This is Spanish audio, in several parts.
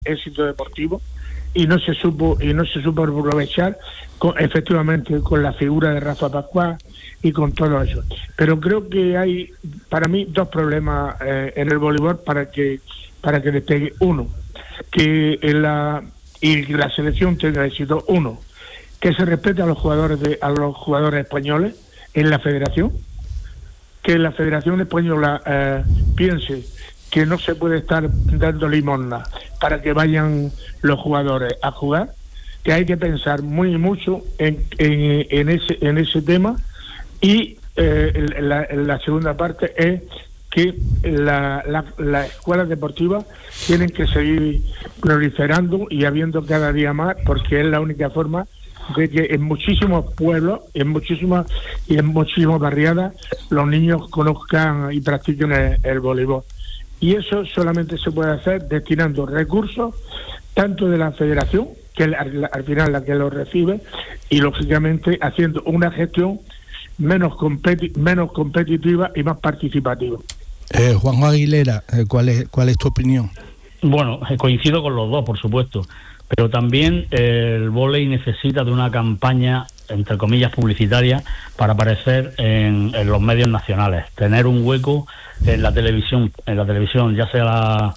éxito deportivo y no se supo aprovechar efectivamente con la figura de Rafa Pascual y con todo eso. Pero creo que hay para mí dos problemas en el voleibol para que despegue. Uno, que la selección tenga éxito. Uno, que se respete a los jugadores españoles en la federación, que la Federación Española piense que no se puede estar dando limosna para que vayan los jugadores a jugar, que hay que pensar mucho en ese tema. Y la segunda parte es que las escuelas deportivas tienen que seguir proliferando y habiendo cada día más, porque es la única forma de que en muchísimos pueblos, en muchísimas barriadas, los niños conozcan y practiquen el voleibol. Y eso solamente se puede hacer destinando recursos tanto de la federación, que es al final la que lo recibe, y lógicamente haciendo una gestión menos competitiva y más participativa. Juanjo Aguilera, ¿cuál es tu opinión? Bueno, coincido con los dos, por supuesto, pero también el vóley necesita de una campaña, entre comillas, publicitaria para aparecer en los medios nacionales, tener un hueco en la televisión, ya sea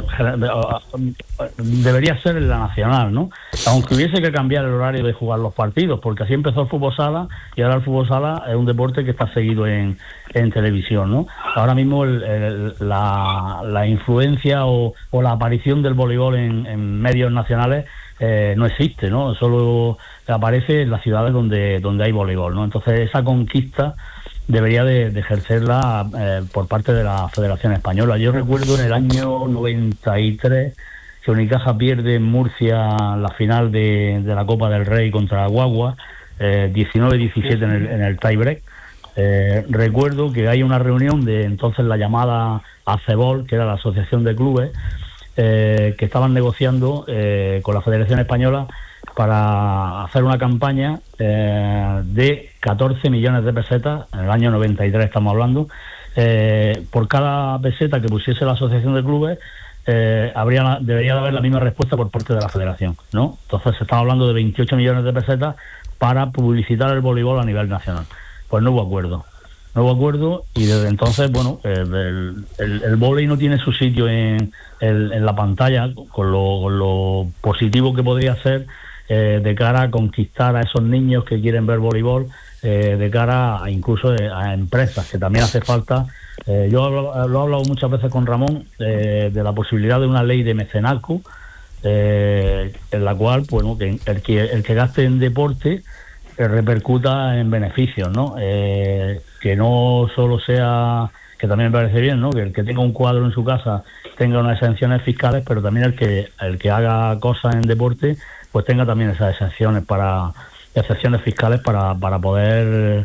debería ser en la nacional, ¿no? Aunque hubiese que cambiar el horario de jugar los partidos, porque así empezó el fútbol sala y ahora el fútbol sala es un deporte que está seguido en televisión, ¿no? Ahora mismo la influencia o la aparición del voleibol en medios nacionales no existe, ¿no? Solo aparece en las ciudades donde hay voleibol, ¿no? Entonces esa conquista debería de ejercerla por parte de la Federación Española. Yo recuerdo en el año 93 que Unicaja pierde en Murcia la final de la Copa del Rey contra Guagua, 19-17 en el tiebreak. Recuerdo que hay una reunión de entonces la llamada ACEBOL, que era la Asociación de Clubes, que estaban negociando con la Federación Española para hacer una campaña de 14 millones de pesetas, en el año 93 estamos hablando, por cada peseta que pusiese la Asociación de Clubes, debería de haber la misma respuesta por parte de la Federación, ¿no? Entonces se estaba hablando de 28 millones de pesetas para publicitar el voleibol a nivel nacional. Pues no hubo acuerdo y desde entonces, bueno, el vóley no tiene su sitio en la pantalla con lo positivo que podría ser de cara a conquistar a esos niños que quieren ver voleibol, de cara a incluso a empresas, que también hace falta. Yo lo he hablado muchas veces con Ramón de la posibilidad de una ley de mecenazgo, en la cual, bueno, que el que gaste en deporte repercuta en beneficios, ¿no? Que no solo sea, que también me parece bien, ¿no? Que el que tenga un cuadro en su casa tenga unas exenciones fiscales, pero también el que haga cosas en deporte pues tenga también esas excepciones fiscales para poder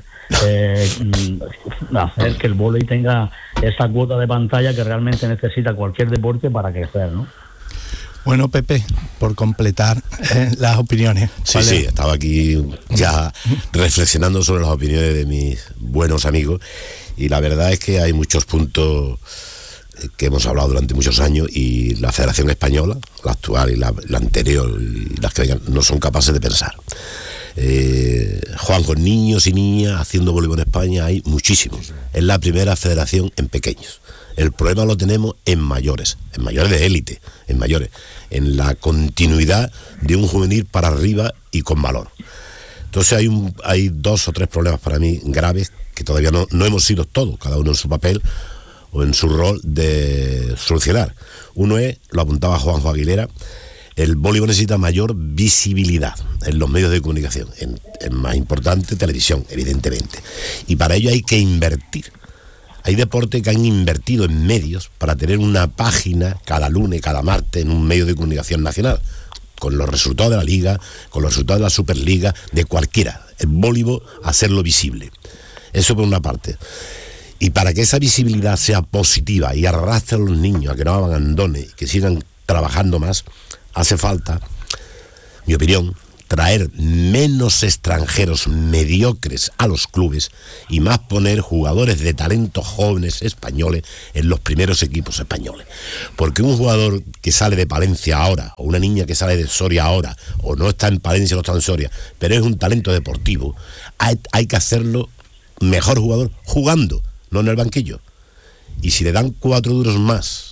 hacer que el vóley tenga esa cuota de pantalla que realmente necesita cualquier deporte para crecer, ¿no? Bueno, Pepe, por completar las opiniones. Sí, estaba aquí ya reflexionando sobre las opiniones de mis buenos amigos y la verdad es que hay muchos puntos que hemos hablado durante muchos años y la Federación Española, la actual y la anterior y las que vengan, no son capaces de pensar. Juan, con niños y niñas haciendo voleibol en España hay muchísimos. Es la primera federación en pequeños. El problema lo tenemos en mayores de élite, en la continuidad de un juvenil para arriba y con valor. Entonces hay 2 o 3 problemas para mí graves que todavía no hemos sido todos, cada uno en su papel o en su rol de solucionar. Uno es, lo apuntaba Juanjo Aguilera, el voleibol necesita mayor visibilidad en los medios de comunicación, en más importante televisión, evidentemente. Y para ello hay que invertir. Hay deportes que han invertido en medios para tener una página cada lunes, cada martes en un medio de comunicación nacional, con los resultados de la Liga, con los resultados de la Superliga, de cualquiera. El voleibol, hacerlo visible. Eso por una parte. Y para que esa visibilidad sea positiva y arrastre a los niños a que no abandonen y que sigan trabajando más, hace falta, mi opinión, traer menos extranjeros mediocres a los clubes y más poner jugadores de talento jóvenes españoles en los primeros equipos españoles. Porque un jugador que sale de Palencia ahora, o una niña que sale de Soria ahora, o no está en Palencia, no está en Soria, pero es un talento deportivo, hay que hacerlo mejor jugador jugando, no en el banquillo. Y si le dan 4 euros más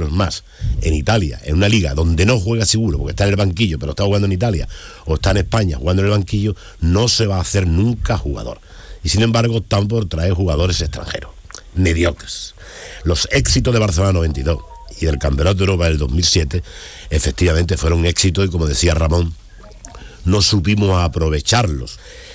en Italia, en una liga donde no juega seguro, porque está en el banquillo, pero está jugando en Italia, o está en España jugando en el banquillo, no se va a hacer nunca jugador. Y sin embargo están por traer jugadores extranjeros, mediocres. Los éxitos de Barcelona 92 y del Campeonato de Europa del 2007, efectivamente fueron un éxito, y como decía Ramón, no supimos aprovecharlos.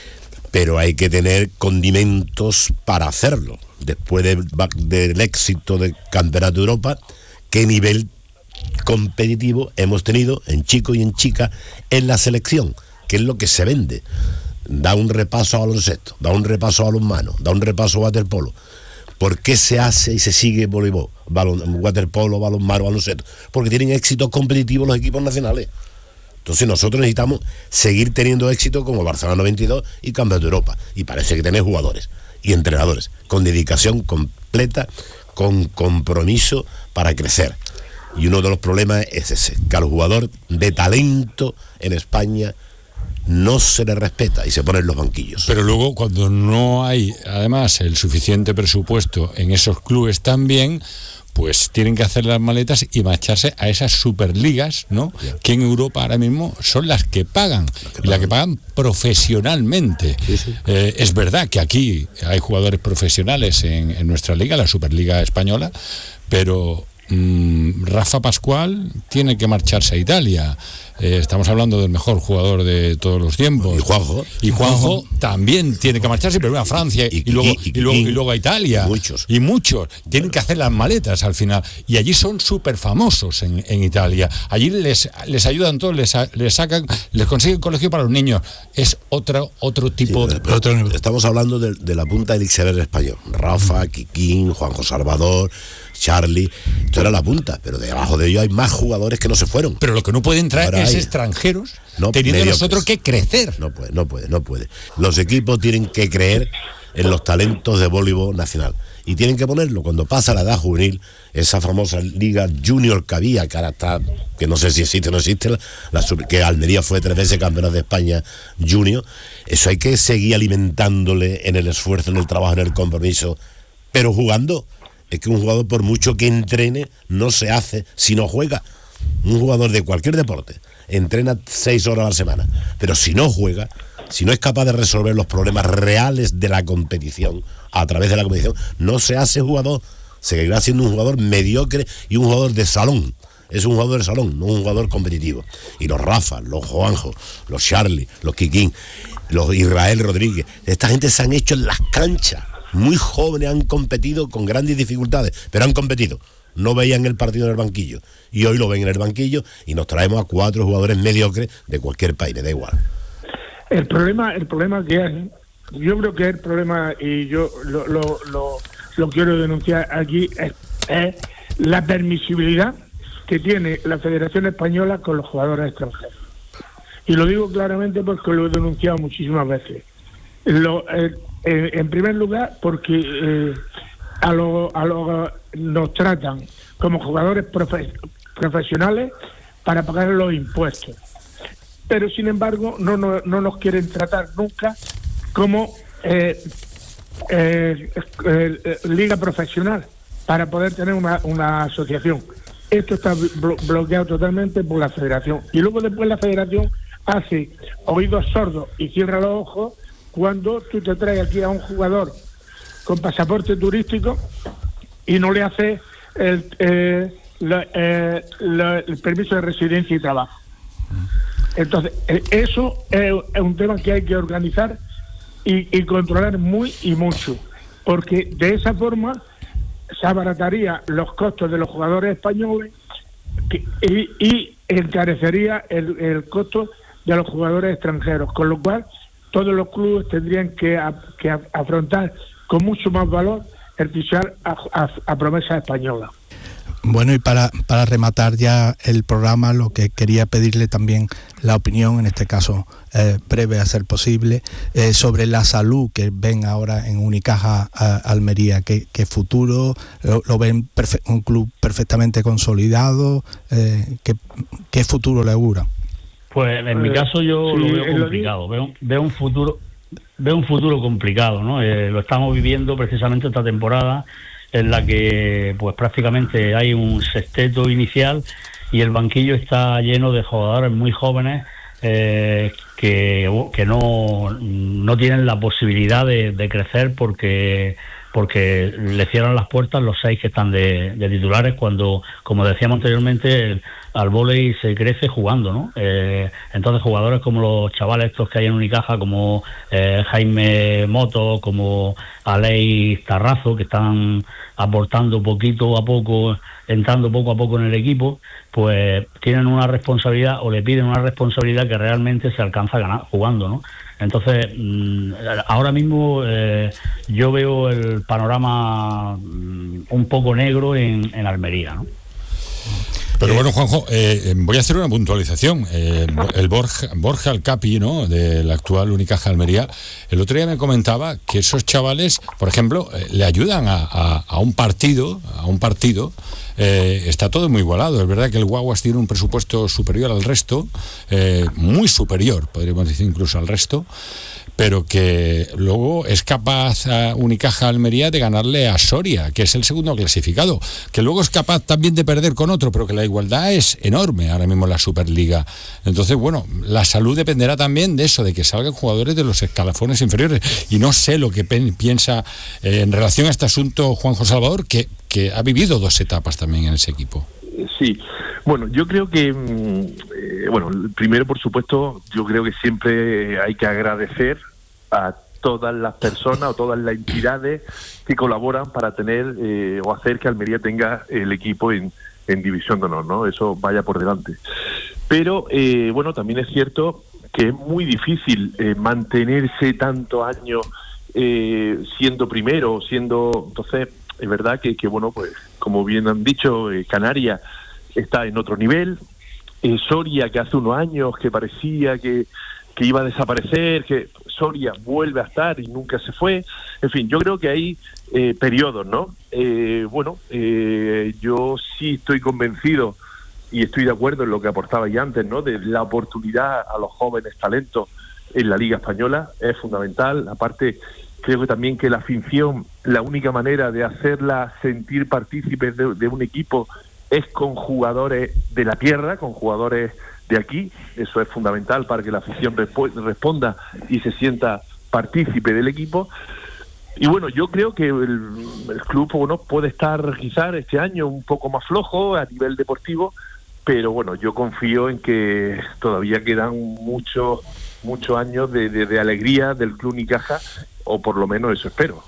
Pero hay que tener condimentos para hacerlo. Después del éxito del Campeonato de Europa, ¿qué nivel competitivo hemos tenido en chicos y en chicas en la selección? ¿Qué es lo que se vende? Da un repaso a baloncesto, da un repaso a balonmano, da un repaso a waterpolo. ¿Por qué se hace y se sigue voleibol, waterpolo, balonmano, baloncesto? Porque tienen éxitos competitivos los equipos nacionales. Entonces nosotros necesitamos seguir teniendo éxito como Barcelona 92 y Campeonato de Europa. Y parece que tener jugadores y entrenadores con dedicación completa, con compromiso para crecer. Y uno de los problemas es ese, que al jugador de talento en España no se le respeta y se pone en los banquillos. Pero luego, cuando no hay, además, el suficiente presupuesto en esos clubes también, pues tienen que hacer las maletas y marcharse a esas superligas, ¿no? Yeah. Que en Europa ahora mismo son las que pagan, y las que pagan profesionalmente. Sí, sí. Es verdad que aquí hay jugadores profesionales en nuestra liga, la Superliga Española, pero Rafa Pascual tiene que marcharse a Italia. Estamos hablando del mejor jugador de todos los tiempos. Y Juanjo también tiene que marcharse, pero a Francia y luego a Italia. Y muchos tienen que hacer las maletas al final. Y allí son súper famosos en Italia. Allí les ayudan todos, les sacan, les consiguen colegio para los niños. Es otro tipo de... Estamos hablando de la punta del iceberg español. Rafa, Kikín, Juanjo Salvador, Charlie, esto era la punta, pero debajo de ellos hay más jugadores que no se fueron. Pero lo que no pueden traer es extranjeros, teniendo nosotros que crecer. No puede. Los equipos tienen que creer en los talentos de voleibol nacional. Y tienen que ponerlo cuando pasa la edad juvenil, esa famosa liga junior que había, que ahora está, que no sé si existe o no existe, que Almería fue 3 veces campeona de España junior. Eso hay que seguir alimentándole en el esfuerzo, en el trabajo, en el compromiso, pero jugando. Es que un jugador, por mucho que entrene, no se hace si no juega. Un jugador de cualquier deporte entrena 6 horas a la semana, pero si no juega, si no es capaz de resolver los problemas reales de la competición a través de la competición, no se hace jugador. Seguirá siendo un jugador mediocre y un jugador de salón. Es un jugador de salón, no un jugador competitivo. Y los Rafa, los Juanjo, los Charlie, los Kikín, los Israel Rodríguez, esta gente se han hecho en las canchas. Muy jóvenes, han competido con grandes dificultades, pero han competido. No veían el partido en el banquillo, y hoy lo ven en el banquillo, y nos traemos a 4 jugadores mediocres de cualquier país, me da igual. El problema que hay, yo creo que el problema, y yo lo quiero denunciar aquí, es la permisibilidad que tiene la Federación Española con los jugadores extranjeros. Y lo digo claramente porque lo he denunciado muchísimas veces. En primer lugar, porque nos tratan como jugadores profesionales para pagar los impuestos, pero sin embargo no nos quieren tratar nunca como liga profesional para poder tener una asociación. Esto está bloqueado totalmente por la Federación, y luego después la Federación hace oídos sordos y cierra los ojos cuando tú te traes aquí a un jugador con pasaporte turístico y no le haces el permiso de residencia y trabajo. Entonces, eso es un tema que hay que organizar y controlar muy y mucho, porque de esa forma se abarataría los costos de los jugadores españoles y encarecería el costo de los jugadores extranjeros, con lo cual todos los clubes tendrían que afrontar con mucho más valor el fichar a promesas españolas. Bueno, y para rematar ya el programa, lo que quería pedirle también la opinión, en este caso breve a ser posible, sobre la salud que ven ahora en Unicaja Almería. ¿Qué futuro? ¿Lo ven un club perfectamente consolidado? ¿Qué futuro le augura? Pues en mi caso yo lo veo complicado, veo un futuro complicado, ¿no? Lo estamos viviendo precisamente esta temporada, en la que pues prácticamente hay un sexteto inicial y el banquillo está lleno de jugadores muy jóvenes que no tienen la posibilidad de crecer porque le cierran las puertas los 6 que están de titulares, cuando, como decíamos anteriormente, al vóley se crece jugando, ¿no? Entonces jugadores como los chavales estos que hay en Unicaja, como Jaime Moto, como Aleix Tarrazo, que están aportando poquito a poco, entrando poco a poco en el equipo, pues tienen una responsabilidad, o le piden una responsabilidad que realmente se alcanza a ganar jugando, ¿no? Entonces, ahora mismo yo veo el panorama un poco negro en Almería, ¿no? Pero bueno, Juanjo, voy a hacer una puntualización. El Borja Alcapi, ¿no?, del actual Unicaja Almería, el otro día me comentaba que esos chavales, por ejemplo, le ayudan a un partido. Está todo muy igualado. Es verdad que el Guaguas tiene un presupuesto superior al resto, muy superior, podríamos decir, incluso al resto, pero que luego es capaz Unicaja Almería de ganarle a Soria, que es el segundo clasificado, que luego es capaz también de perder con otro, pero que la igualdad es enorme ahora mismo en la Superliga. Entonces, bueno, la salud dependerá también de eso, de que salgan jugadores de los escalafones inferiores, y no sé lo que piensa en relación a este asunto Juanjo Salvador, que ha vivido 2 etapas también en ese equipo. Sí, bueno, yo creo que, primero, por supuesto, yo creo que siempre hay que agradecer a todas las personas o todas las entidades que colaboran para tener o hacer que Almería tenga el equipo en División de Honor, ¿no? Eso vaya por delante. Pero, también es cierto que es muy difícil mantenerse tantos años siendo primero, entonces, es verdad que pues como bien han dicho, Canarias está en otro nivel, Soria, que hace unos años que parecía que iba a desaparecer, que Soria vuelve a estar y nunca se fue. En fin, yo creo que hay periodos, ¿no? Yo sí estoy convencido y estoy de acuerdo en lo que aportaba ya antes, ¿no?, de la oportunidad a los jóvenes talentos en la Liga Española es fundamental. Aparte, creo que también que la afición, la única manera de hacerla sentir partícipes de un equipo es con jugadores de la tierra, con jugadores de aquí. Eso es fundamental para que la afición responda y se sienta partícipe del equipo. Y bueno, yo creo que el club puede estar quizás este año un poco más flojo a nivel deportivo, pero bueno, yo confío en que todavía quedan muchos años de alegría del club Unicaja, o por lo menos eso espero.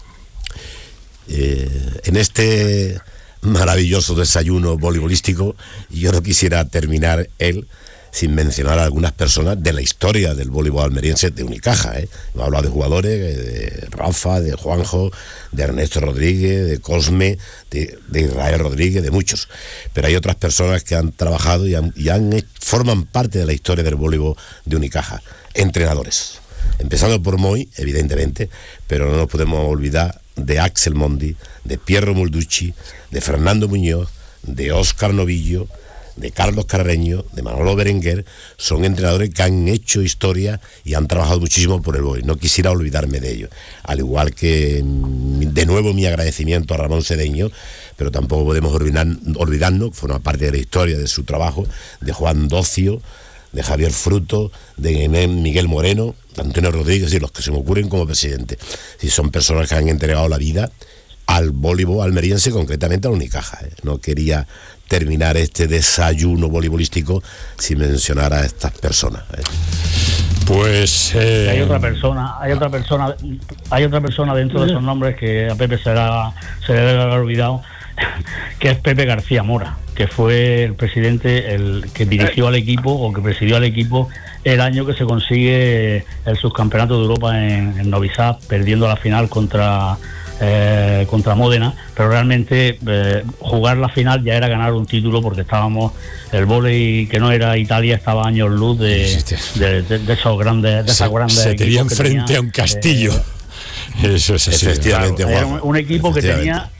En este maravilloso desayuno voleibolístico, yo no quisiera terminar sin mencionar a algunas personas de la historia del voleibol almeriense de Unicaja. Hemos hablado de jugadores, de Rafa, de Juanjo, de Ernesto Rodríguez, de Cosme, de Israel Rodríguez, de muchos. Pero hay otras personas que han trabajado y forman parte de la historia del voleibol de Unicaja. Entrenadores. Empezando por Moy, evidentemente, pero no nos podemos olvidar de Axel Mondi, de Pierro Mulducci, de Fernando Muñoz, de Óscar Novillo, de Carlos Carreño, de Manolo Berenguer. Son entrenadores que han hecho historia y han trabajado muchísimo por el voleibol. No quisiera olvidarme de ellos. Al igual que, de nuevo, mi agradecimiento a Ramón Cedeño, pero tampoco podemos olvidarnos, forma parte de la historia de su trabajo, de Juan Docio, de Javier Fruto, de Miguel Moreno, de Antonio Rodríguez, y los que se me ocurren como presidente. Sí, son personas que han entregado la vida al voleibol almeriense, concretamente a Unicaja. No quería terminar este desayuno voleibolístico sin mencionar a estas personas. Pues hay otra persona dentro de esos nombres que a Pepe se le debe haber olvidado, que es Pepe García Mora, que fue el presidente, el que dirigió al equipo o que presidió al equipo el año que se consigue el subcampeonato de Europa en Novi Sad, perdiendo la final contra contra Módena, pero realmente jugar la final ya era ganar un título, porque estábamos, el vóley que no era Italia estaba a años luz de esos grandes, de esas grandes. Se tenía enfrente a un castillo. Eso es así. Efectivamente, claro, era un equipo que tenía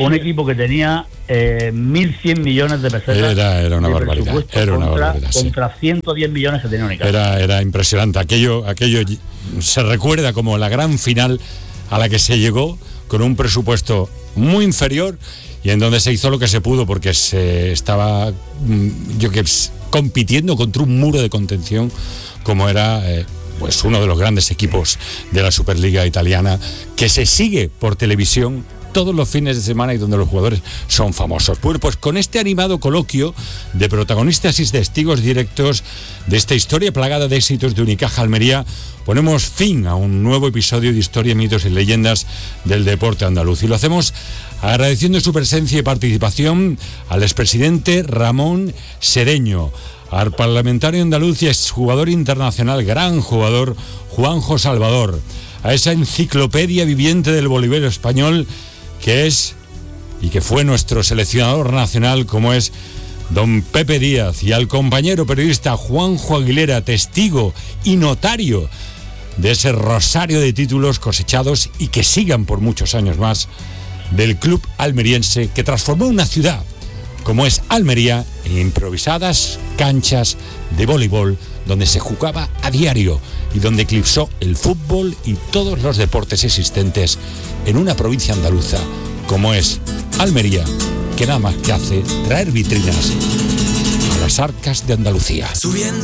1.100 millones de pesetas. Era una barbaridad. Era una barbaridad. Contra 110 millones que tenía Unicaja. Era impresionante. Aquello se recuerda como la gran final a la que se llegó con un presupuesto muy inferior y en donde se hizo lo que se pudo, porque se estaba compitiendo contra un muro de contención como era pues uno de los grandes equipos de la Superliga italiana, que se sigue por televisión todos los fines de semana y donde los jugadores son famosos. Pues con este animado coloquio de protagonistas y testigos directos de esta historia plagada de éxitos de Unicaja Almería, ponemos fin a un nuevo episodio de Historia, Mitos y Leyendas del deporte andaluz. Y lo hacemos agradeciendo su presencia y participación al expresidente Ramón Sedeño, al parlamentario andaluz y exjugador internacional, gran jugador, Juanjo Salvador, a esa enciclopedia viviente del voleibol español que es y que fue nuestro seleccionador nacional, como es don Pepe Díaz, y al compañero periodista Juanjo Aguilera, testigo y notario de ese rosario de títulos cosechados y que sigan por muchos años más del club almeriense que transformó una ciudad como es Almería en improvisadas canchas de voleibol donde se jugaba a diario y donde eclipsó el fútbol y todos los deportes existentes en una provincia andaluza como es Almería, que nada más que hace traer vitrinas a las arcas de Andalucía. Subiendo